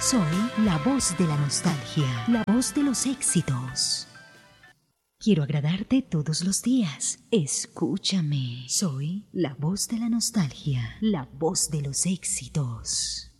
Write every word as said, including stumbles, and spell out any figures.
Soy la voz de la nostalgia, la voz de los éxitos. Quiero agradarte todos los días. Escúchame. Soy la voz de la nostalgia, la voz de los éxitos.